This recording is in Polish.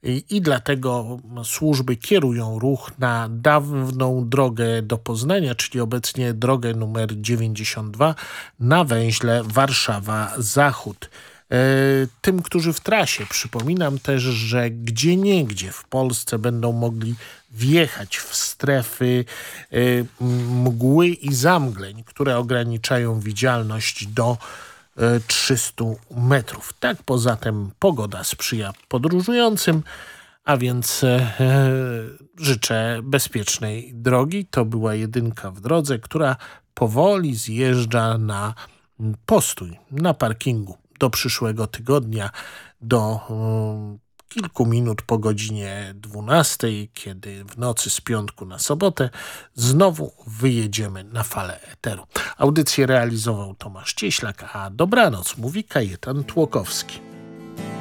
i dlatego służby kierują ruch na dawną drogę do Poznania, czyli obecnie drogę numer 92 na węźle Warszawa-Zachód. Tym, którzy w trasie, przypominam też, że gdzieniegdzie w Polsce będą mogli wjechać w strefy mgły i zamgleń, które ograniczają widzialność do 300 metrów. Tak poza tym pogoda sprzyja podróżującym, a więc życzę bezpiecznej drogi. To była jedynka w drodze, która powoli zjeżdża na postój na parkingu. Do przyszłego tygodnia, do kilku minut po godzinie 12, kiedy w nocy z piątku na sobotę znowu wyjedziemy na falę eteru. Audycję realizował Tomasz Cieślak, a dobranoc mówi Kajetan Tłokowski.